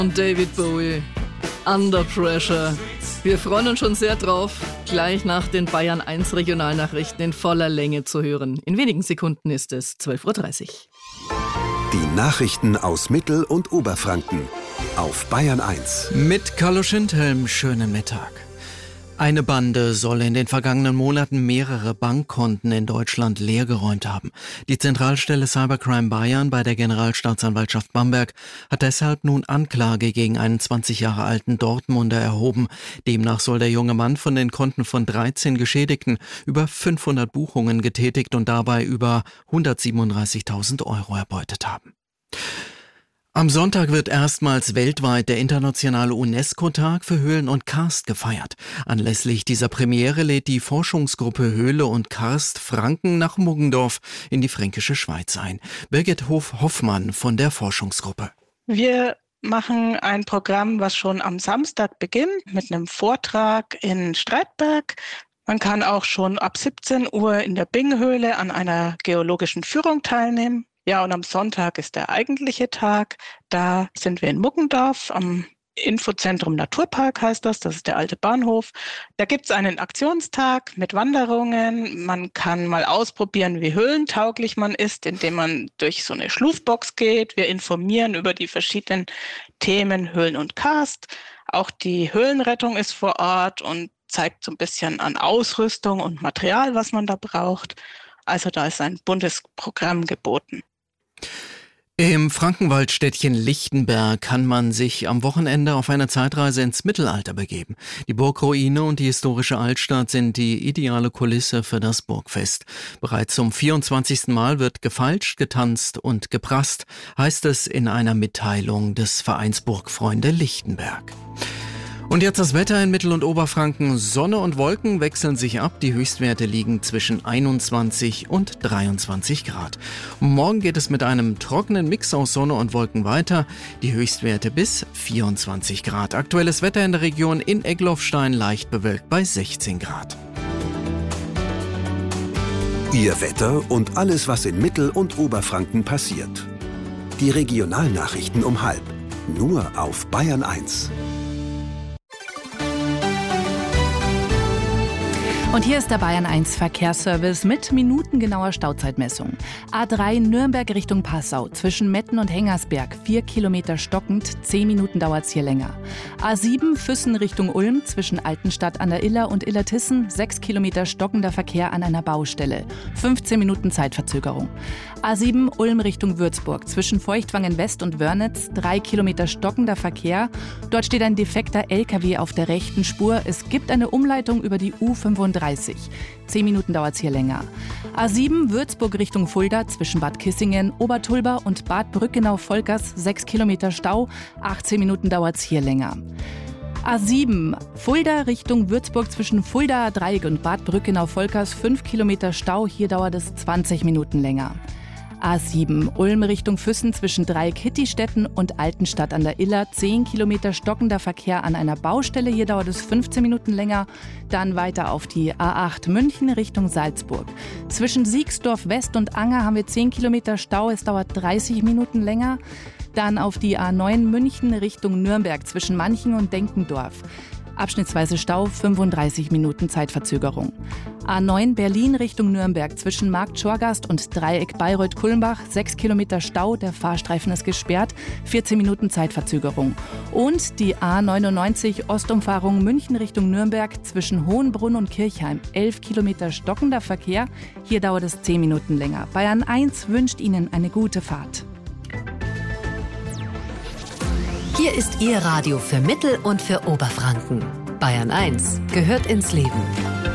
Und David Bowie, Under Pressure. Wir freuen uns schon sehr drauf, gleich nach den Bayern 1 Regionalnachrichten in voller Länge zu hören. In wenigen Sekunden ist es 12.30 Uhr. Die Nachrichten aus Mittel- und Oberfranken auf Bayern 1. Mit Carlo Schindhelm, schönen Mittag. Eine Bande soll in den vergangenen Monaten mehrere Bankkonten in Deutschland leergeräumt haben. Die Zentralstelle Cybercrime Bayern bei der Generalstaatsanwaltschaft Bamberg hat deshalb nun Anklage gegen einen 20 Jahre alten Dortmunder erhoben. Demnach soll der junge Mann von den Konten von 13 Geschädigten über 500 Buchungen getätigt und dabei über 137.000 Euro erbeutet haben. Am Sonntag wird erstmals weltweit der internationale UNESCO-Tag für Höhlen und Karst gefeiert. Anlässlich dieser Premiere lädt die Forschungsgruppe Höhle und Karst Franken nach Muggendorf in die fränkische Schweiz ein. Birgit Hoffmann von der Forschungsgruppe. Wir machen ein Programm, was schon am Samstag beginnt, mit einem Vortrag in Streitberg. Man kann auch schon ab 17 Uhr in der Binghöhle an einer geologischen Führung teilnehmen. Ja, und am Sonntag ist der eigentliche Tag. Da sind wir in Muggendorf am Infozentrum Naturpark heißt das ist der alte Bahnhof. Da gibt es einen Aktionstag mit Wanderungen. Man kann mal ausprobieren, wie höhlentauglich man ist, indem man durch so eine Schlufbox geht. Wir informieren über die verschiedenen Themen Höhlen und Karst. Auch die Höhlenrettung ist vor Ort und zeigt so ein bisschen an Ausrüstung und Material, was man da braucht. Also da ist ein buntes Programm geboten. Im Frankenwaldstädtchen Lichtenberg kann man sich am Wochenende auf eine Zeitreise ins Mittelalter begeben. Die Burgruine und die historische Altstadt sind die ideale Kulisse für das Burgfest. Bereits zum 24. Mal wird gefeilscht, getanzt und geprasst, heißt es in einer Mitteilung des Vereins Burgfreunde Lichtenberg. Und jetzt das Wetter in Mittel- und Oberfranken. Sonne und Wolken wechseln sich ab. Die Höchstwerte liegen zwischen 21 und 23 Grad. Morgen geht es mit einem trockenen Mix aus Sonne und Wolken weiter. Die Höchstwerte bis 24 Grad. Aktuelles Wetter in der Region in Egloffstein leicht bewölkt bei 16 Grad. Ihr Wetter und alles, was in Mittel- und Oberfranken passiert. Die Regionalnachrichten um 12:30. Nur auf Bayern 1. Und hier ist der Bayern 1 Verkehrsservice mit minutengenauer Stauzeitmessung. A3 Nürnberg Richtung Passau zwischen Metten und Hengersberg 4 Kilometer stockend, 10 Minuten dauert es hier länger. A7 Füssen Richtung Ulm zwischen Altenstadt an der Iller und Illertissen 6 Kilometer stockender Verkehr an einer Baustelle, 15 Minuten Zeitverzögerung. A7 Ulm Richtung Würzburg zwischen Feuchtwangen West und Wörnitz 3 Kilometer stockender Verkehr. Dort steht ein defekter LKW auf der rechten Spur. Es gibt eine Umleitung über die U35. 10 Minuten dauert es hier länger. A7 Würzburg Richtung Fulda zwischen Bad Kissingen, Obertulba und Bad Brückenau-Volkers 6 Kilometer Stau, 18 Minuten dauert es hier länger. A7 Fulda Richtung Würzburg zwischen Fuldaer Dreieck und Bad Brückenau-Volkers 5 Kilometer Stau, hier dauert es 20 Minuten länger. A7 Ulm Richtung Füssen zwischen Dreieck-Hittistetten und Altenstadt an der Iller 10 Kilometer stockender Verkehr an einer Baustelle, hier dauert es 15 Minuten länger. Dann weiter auf die A8 München Richtung Salzburg. Zwischen Siegsdorf West und Anger haben wir 10 Kilometer Stau, es dauert 30 Minuten länger. Dann auf die A9 München Richtung Nürnberg zwischen Manching und Denkendorf. Abschnittsweise Stau, 35 Minuten Zeitverzögerung. A9 Berlin Richtung Nürnberg zwischen Markt Schorgast und Dreieck Bayreuth-Kulmbach 6 Kilometer Stau, der Fahrstreifen ist gesperrt, 14 Minuten Zeitverzögerung. Und die A99 Ostumfahrung München Richtung Nürnberg zwischen Hohenbrunn und Kirchheim 11 Kilometer stockender Verkehr, hier dauert es 10 Minuten länger. Bayern 1 wünscht Ihnen eine gute Fahrt. Hier ist Ihr Radio für Mittel- und für Oberfranken. Bayern 1 gehört ins Leben.